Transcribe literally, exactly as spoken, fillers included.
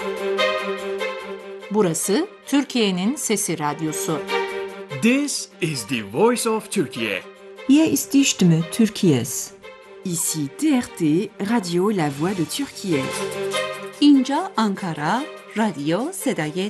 Burası Türkiye'nin Sesi Radyosu. This is the voice of Turkey. Hier ist die Stimme Türkiye's. Ici T R T, Radio La Voix de Türkiye. İnca Ankara, Radyo Sedayet